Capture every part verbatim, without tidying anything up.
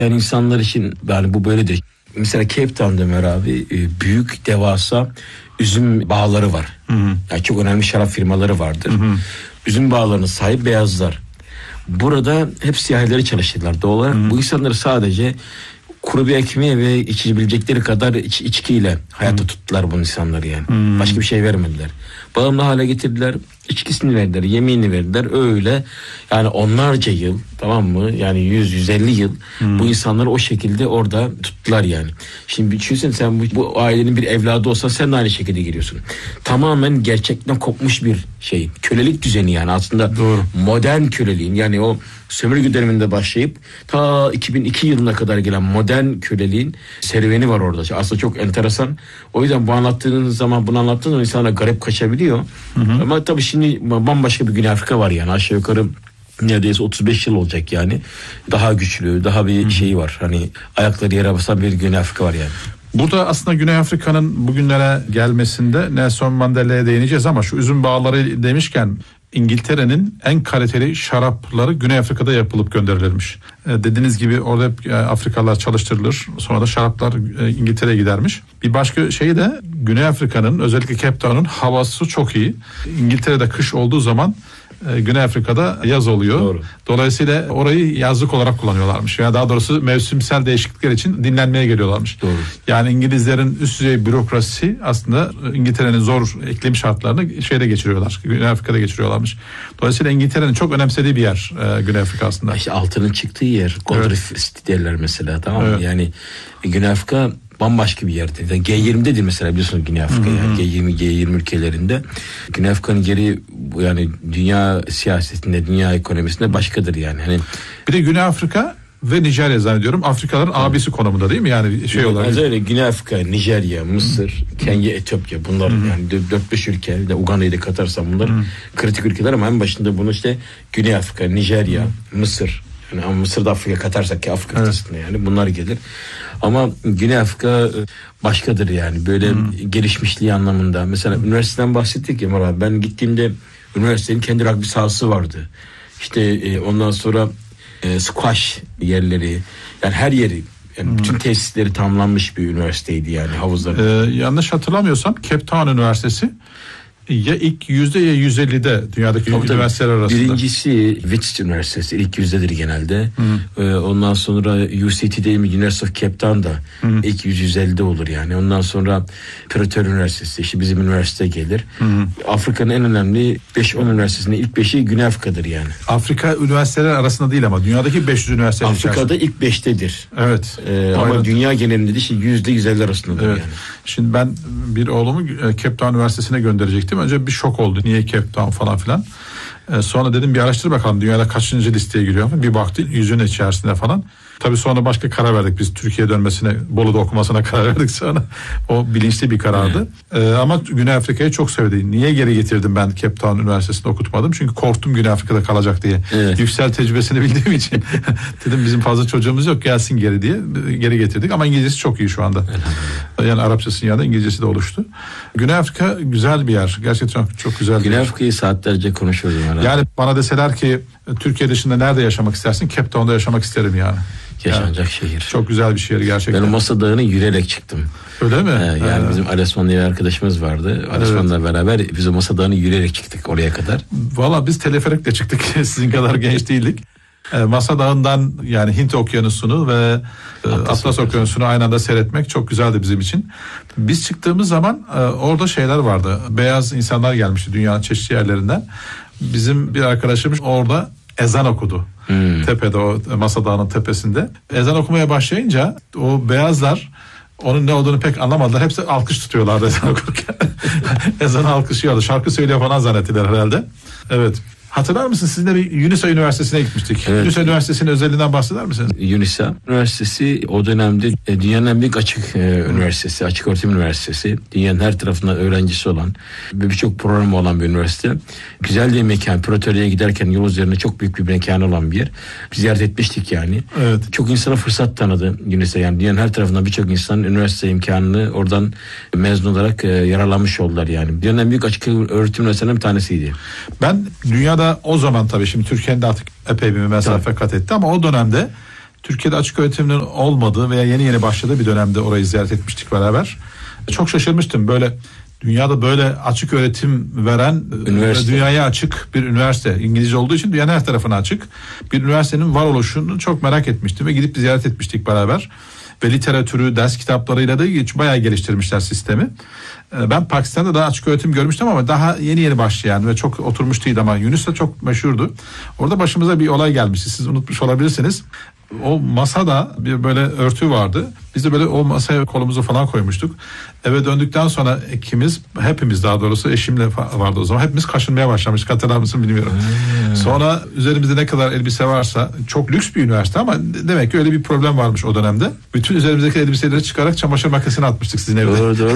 Yani insanlar için yani bu böyledir. Mesela Cape Town'da Ömer abi büyük devasa üzüm bağları var. Hı hı. Yani çok önemli şarap firmaları vardır. Hı hı. Üzüm bağlarına sahip beyazlar. Burada hep siyahileri çalıştırdılar doğal olarak. Hı hı. Bu insanları sadece kuru bir ekmeği ve içebilecekleri kadar iç, içkiyle hayatta hmm. tuttular bu insanları yani. Hmm. Başka bir şey vermediler. Bağımlı hale getirdiler. İçkisini verdiler, yemeğini verdiler. Öyle yani onlarca yıl, tamam mı? Yani yüz yüz elli yıl hmm. bu insanları o şekilde orada tuttular yani. Şimdi düşünsene sen bu, bu ailenin bir evladı olsan sen de aynı şekilde giriyorsun. Tamamen gerçekten kopmuş bir şey. Kölelik düzeni yani aslında. Doğru. Modern köleliğin yani o sömürge döneminde başlayıp ta iki bin iki yılına kadar gelen modern köleliğin serüveni var orada. Aslında çok enteresan. O yüzden bu anlattığınız zaman bunu anlattığınız zaman insana garip kaçabiliyor. Hı hı. Ama tabii şimdi bambaşka bir Güney Afrika var yani aşağı yukarı neredeyse otuz beş yıl olacak yani. Daha güçlü, daha bir hı. şeyi var. Hani ayakları yere basan bir Güney Afrika var yani. Burada aslında Güney Afrika'nın bugünlere gelmesinde Nelson Mandela'ya değineceğiz ama şu üzüm bağları demişken İngiltere'nin en kaliteli şarapları Güney Afrika'da yapılıp gönderilirmiş. E, dediğiniz gibi orada hep e, Afrikalılar çalıştırılır. Sonra da şaraplar e, İngiltere'ye gidermiş. Bir başka şey de Güney Afrika'nın özellikle Cape Town'un havası çok iyi. İngiltere'de kış olduğu zaman e, Güney Afrika'da yaz oluyor. Doğru. Dolayısıyla orayı yazlık olarak kullanıyorlarmış. Yani daha doğrusu mevsimsel değişiklikler için dinlenmeye geliyorlarmış. Doğru. Yani İngilizlerin üst düzey bürokrasisi aslında İngiltere'nin zor iklim şartlarını şeyde geçiriyorlar. Güney Afrika'da geçiriyorlarmış. Dolayısıyla İngiltere'nin çok önemsediği bir yer e, Güney Afrika aslında. İşte altının çıktığı yer. Gold evet. Reef City derler mesela, tamam mı? Evet. Yani Güney Afrika bambaşka bir yerde. Yani G yirmi'dedir mesela, biliyorsunuz Güney Afrika. Hı hı. Yani G yirmi G yirmi ülkelerinde. Güney Afrika'nın geri yani dünya siyasetinde, dünya ekonomisinde başkadır yani. Hani bir de Güney Afrika ve Nijerya zannediyorum Afrikaların evet. abisi konumunda değil mi? Yani şey olarak. Yani öyle Güney Afrika, Nijerya, Mısır, hı. Kenya, Etiyopya, bunlar hı. yani dört beş ülke, de Uganda'yı da katarsam bunlar hı. kritik ülkeler ama en başında bunu işte Güney Afrika, Nijerya, hı. Mısır. Yani ama Mısır'da Afrika katarsak ki Afrika kıtasında evet. yani bunlar gelir. Ama Güney Afrika başkadır yani böyle hmm. gelişmişliği anlamında. Mesela hmm. üniversiteden bahsettik ya Murat. Ben gittiğimde üniversitenin kendi rugby sahası vardı. İşte e, ondan sonra e, squash yerleri, yani her yeri, yani hmm. bütün tesisleri tamamlanmış bir üniversiteydi yani, havuzları. Ee, yanlış hatırlamıyorsam Cape Town Üniversitesi ya ilk yüzde ya yüz ellide dünyadaki tabii, üniversiteler tabii. arasında. Birincisi Wits Üniversitesi ilk yüzdedir genelde. Ee, ondan sonra U C T değil mi, University of Cape Town'da Hı. ilk yüz yüz ellide olur yani. Ondan sonra Pretoria Üniversitesi, işte bizim üniversite gelir. Hı. Afrika'nın en önemli beş on üniversitesinin ilk beşi Güney Afrika'dır yani. Afrika üniversiteler arasında değil ama dünyadaki beş yüz üniversite Afrika'da içerisinde. ilk beştedir. Evet. Ee, ama evet. dünya genelinde de işte yüzde yüz elli arasındadır evet. yani. Şimdi ben bir oğlumu Cape Town Üniversitesi'ne gönderecektim. Önce bir şok oldu. Niye Cape Town falan filan. Ee, sonra dedim bir araştır bakalım dünyada kaçıncı listeye giriyor. Bir baktı yüzün içerisinde falan. Tabii sonra başka karar verdik. Biz Türkiye'ye dönmesine, Bolu'da okumasına karar verdik sonra. O bilinçli bir karardı. Ee, ama Güney Afrika'yı çok sevdi. Niye geri getirdim ben Cape Town Üniversitesi'nde okutmadım? Çünkü korktum Güney Afrika'da kalacak diye. Evet. Yüksel tecrübesini bildiğim için. Dedim bizim fazla çocuğumuz yok, gelsin geri diye. Geri getirdik ama İngilizcesi çok iyi şu anda. Yani Arapçasının yanında İngilizcesi de oluştu. Güney Afrika güzel bir yer. Gerçekten çok, çok güzel bir Güney yer. Afrika'yı saatlerce konuşuyoruz. Yani. yani bana deseler ki Türkiye dışında nerede yaşamak istersin? Cape Town'da yaşamak isterim yani. Yaşanacak yani, şehir. Çok güzel bir şehir gerçekten. Ben Masa Dağı'nı yürüyerek çıktım. Öyle mi? Ee, yani evet. bizim Ali Osman diye bir arkadaşımız vardı. Ali Osman'la evet. beraber biz o Masa Dağı'nı yürüyerek çıktık oraya kadar. Valla biz teleferikle çıktık. Sizin kadar genç değildik. Ee, Masa Dağı'ndan yani Hint Okyanusu'nu ve Atlas, Atlas Okyanusu'nu aynı anda seyretmek çok güzeldi bizim için. Biz çıktığımız zaman e, orada şeyler vardı. Beyaz insanlar gelmişti dünyanın çeşitli yerlerinden. Bizim bir arkadaşımız orada ezan okudu. Hmm. Tepede, o Masa Dağı'nın tepesinde. Ezan okumaya başlayınca o beyazlar onun ne olduğunu pek anlamadılar. Hepsi alkış tutuyorlardı ezan okurken. Ezanı alkışlıyordu. Şarkı söylüyor falan zannettiler herhalde. Evet. Hatırlar mısınız? Sizinle bir UNISA Üniversitesi'ne gitmiştik. Evet. UNISA Üniversitesi'nin özelliğinden bahseder misiniz? UNISA Üniversitesi o dönemde dünyanın en büyük açık e, üniversitesi, açık öğretim üniversitesi. Dünyanın her tarafından öğrencisi olan ve birçok programı olan bir üniversite. Güzel bir mekan. Pretoria'ya giderken yol üzerinde çok büyük bir mekan olan bir yer. Biz ziyaret etmiştik yani. Evet. Çok insana fırsat tanıdı UNISA. Yani dünyanın her tarafından birçok insan üniversite imkanını oradan mezun olarak e, yararlanmış oldular yani. Dünyanın en büyük açık öğretim üniversitelerinden bir tanesiydi. Ben dünyada o zaman tabii şimdi Türkiye'de artık epey bir mesafe tabii. kat etti ama o dönemde Türkiye'de açık öğretiminin olmadığı veya yeni yeni başladığı bir dönemde orayı ziyaret etmiştik beraber. Çok şaşırmıştım, böyle dünyada böyle açık öğretim veren, üniversite. Dünyaya açık bir üniversite, İngilizce olduğu için dünyanın her tarafına açık bir üniversitenin varoluşunu çok merak etmiştim ve gidip ziyaret etmiştik beraber. Ve literatürü, ders kitaplarıyla da bayağı geliştirmişler sistemi. Ben Pakistan'da daha açık öğretim görmüştüm ama daha yeni yeni başlayan ve çok oturmuş değil, ama Yunus da çok meşhurdu. Orada başımıza bir olay gelmişti, siz unutmuş olabilirsiniz. O masada bir böyle örtü vardı. Biz de böyle o masaya kolumuzu falan koymuştuk. Eve döndükten sonra ikimiz, hepimiz daha doğrusu, eşimle vardı o zaman. Hepimiz kaşınmaya başlamıştık. Hatırlar mısın bilmiyorum. Hmm. Sonra üzerimizde ne kadar elbise varsa, çok lüks bir üniversite ama demek ki öyle bir problem varmış o dönemde. Bütün üzerimizdeki elbiseleri çıkarak çamaşır makinesine atmıştık sizin evde. Doğru doğru.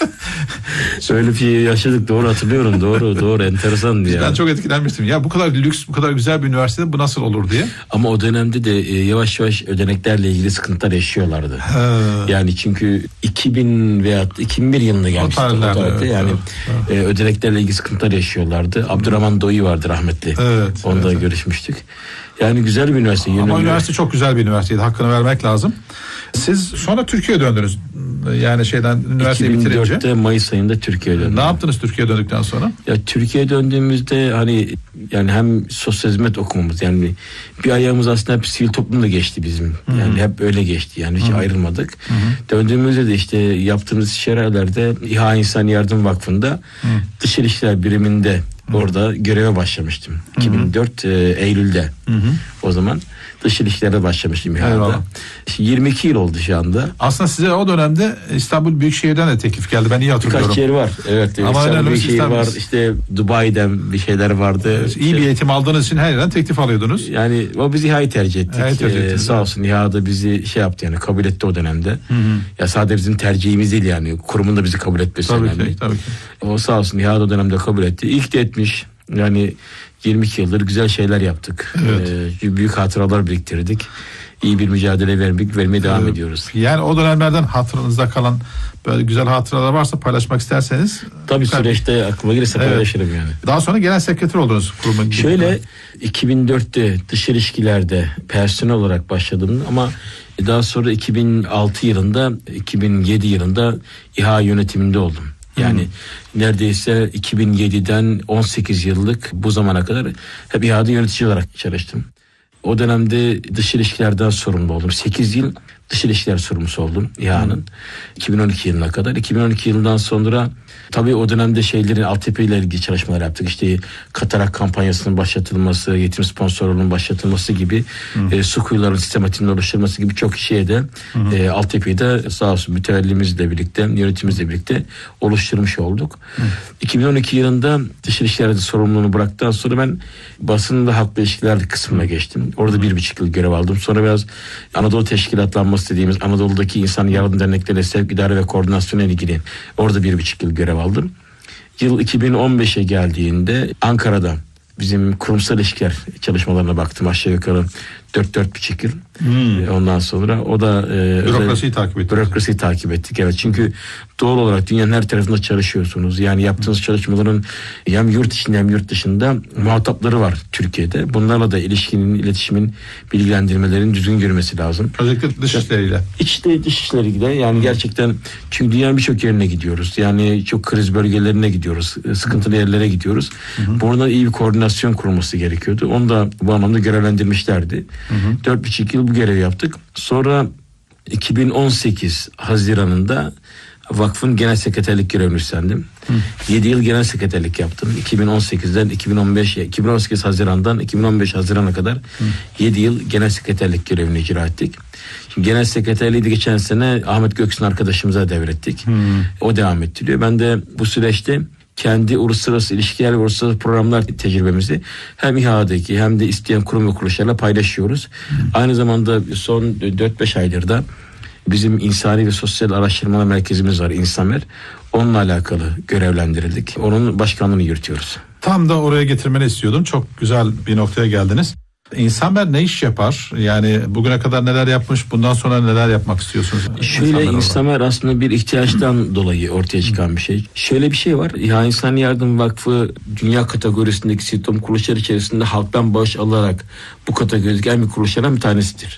Öyle bir şey yaşadık, doğru hatırlıyorum. Doğru doğru, enteresandı ya. Ben çok etkilenmiştim. Ya bu kadar lüks, bu kadar güzel bir üniversitede bu nasıl olur diye. Ama o dönemde de e, yavaş yavaş ödeneklerle ilgili sıkıntılar yaşıyorlardı. Ha. Yani çünkü iki bin veya iki bin bir yılında gelmişti. O tarihte, evet, yani evet. E, ödeneklerle ilgili sıkıntılar yaşıyorlardı. Hmm. Abdurrahman Doğu vardı rahmetli. Evet. Onunla evet. görüşmüştük. Yani güzel bir üniversite. Ama yönümlü. Üniversite çok güzel bir üniversiteydi. Hakkını vermek lazım. Siz sonra Türkiye'ye döndünüz. Yani şeyden üniversiteyi bitirince. iki bin dörtte Mayıs ayında Türkiye'ye döndüm. Ne yaptınız Türkiye'ye döndükten sonra? Ya Türkiye'ye döndüğümüzde hani yani hem sosyal hizmet okumamız, yani bir ayağımız aslında hep sivil toplumda geçti bizim. Hı-hı. Yani hep öyle geçti. Yani hiç Hı-hı. ayrılmadık. Hı-hı. Döndüğümüzde de işte yaptığımız şerelerde İHA İnsan Yardım Vakfı'nda Hı-hı. Dış İlişkiler Biriminde Hı-hı. orada göreve başlamıştım. Hı-hı. iki bin dört e, Eylül'de. Hı-hı. O zaman dış ilişkilere başlamıştım İHA'da. yirmi iki yıl oldu şu anda. Aslında size o dönemde İstanbul Büyükşehir'den de teklif geldi. Ben iyi hatırlıyorum. Birkaç yer var. Evet. Ama İstanbul Büyükşehir var. İşte Dubai'den bir şeyler vardı. Evet, işte, iyi bir eğitim aldığınız için her yerden teklif alıyordunuz. Yani o biz İHA'yı tercih ettik. Evet, ee, sağ olsun İHA'da bizi şey yaptı, yani kabul etti o dönemde. Hı hı. Ya sadece bizim tercihimiz değil, yani kurumun da bizi kabul etmesi tabii önemli. Ki, tabii ki. O sağ olsun İHA'da o dönemde kabul etti. İlk de etmiş. Yani yirmi iki yıldır güzel şeyler yaptık. Evet. Ee, büyük hatıralar biriktirdik. İyi bir mücadele vermek, vermeye devam evet. ediyoruz. Yani o dönemlerden hatırınızda kalan böyle güzel hatıralar varsa paylaşmak isterseniz. Tabii süreçte aklıma gelirse evet. paylaşırım yani. Daha sonra genel sekreter oldunuz kurumun. Şöyle iki bin dörtte dış ilişkilerde personel olarak başladım ama daha sonra iki bin altı yılında, iki bin yedi yılında İHA yönetiminde oldum. Yani hmm. neredeyse iki bin yediden on sekiz yıllık bu zamana kadar hep İHA'da yönetici olarak çalıştım. O dönemde dış ilişkilerden sorumlu oldum. sekiz yıl dış ilişkiler sorumlusu oldum İHA'nın. Hmm. iki bin on iki yılına kadar. iki bin on iki yılından sonra tabii o dönemde şeylerin altyapı ile ilgili çalışmalar yaptık. İşte katarak kampanyasının başlatılması, yetim sponsorluğunun başlatılması gibi, hmm. e, su kuyuların sistematiğinin oluşturulması gibi çok şeye de hmm. e, altyapıyı da sağ olsun mütevellimizle birlikte, yönetimimizle birlikte oluşturmuş olduk. Hmm. iki bin on iki yılında dış ilişkilerde sorumluluğunu bıraktıktan sonra ben basınla halkla ilişkiler kısmına geçtim. Orada hmm. bir buçuk yıl görev aldım. Sonra biraz Anadolu Teşkilatlanması dediğimiz Anadolu'daki insan yardım dernekleriyle sevk, idare ve koordinasyona ilgili orada bir buçuk yıl görev aldım. Yıl iki bin on beşe geldiğinde Ankara'da bizim kurumsal ilişkiler çalışmalarına baktım, aşağı yukarı dört dört buçuk yıl. Hmm. Ondan sonra o da e, bürokrasiyi takip ettik. Bürokrasiyi takip ettik. Evet, çünkü doğal olarak dünyanın her tarafında çalışıyorsunuz. Yani yaptığınız hmm. çalışmaların hem yurt içinde hem yurt dışında muhatapları var Türkiye'de. Bunlarla da ilişkinin, iletişimin, bilgilendirmelerin düzgün görmesi lazım. Özellikle dış işleriyle. İşte dış işleriyle yani hmm. gerçekten, çünkü dünyanın birçok yerine gidiyoruz. Yani çok kriz bölgelerine gidiyoruz. Sıkıntılı hmm. yerlere gidiyoruz. Hmm. Burada iyi bir koordinasyon kurulması gerekiyordu. Onu da bu anlamda görevlendirmişlerdi. Hmm. Dört buçuk yıl bu görevi yaptık. Sonra iki bin on sekiz Haziran'ında vakfın genel sekreterlik görevini üstlendim. yedi yıl genel sekreterlik yaptım. iki bin on sekizden iki bin on beş, iki bin on sekiz Haziran'dan iki bin on beş Haziran'a kadar Hı. yedi yıl genel sekreterlik görevini icra ettik. Şimdi genel sekreterliği de geçen sene Ahmet Göksun arkadaşımıza devrettik. Hı. O devam ettiriyor. Ben de bu süreçte kendi uluslararası ilişkiler ve uluslararası programlar tecrübemizi hem İHA'daki hem de isteyen kurum ve kuruluşlarla paylaşıyoruz. Hı. Aynı zamanda son dört beş aydır da bizim insani ve sosyal araştırmalar merkezimiz var, İnsamer. Onunla alakalı görevlendirildik. Onun başkanlığını yürütüyoruz. Tam da oraya getirmeni istiyordum. Çok güzel bir noktaya geldiniz. İnsamer ne iş yapar? Yani bugüne kadar neler yapmış, bundan sonra neler yapmak istiyorsunuz? Şöyle, İnsamer, İnsamer aslında bir ihtiyaçtan dolayı ortaya çıkan bir şey. Şöyle bir şey var. İHA İnsan Yardım Vakfı dünya kategorisindeki sivil toplum kuruluşları içerisinde halktan bağış alarak bu kategorideki en büyük kuruluşlardan bir tanesidir.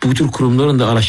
bu tür kurumların da